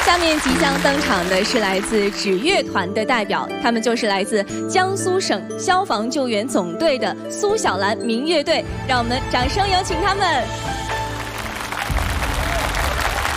下面即将登场的是来自指乐团的代表，他们就是来自江苏省消防救援总队的苏小兰民乐队，让我们掌声有请他们。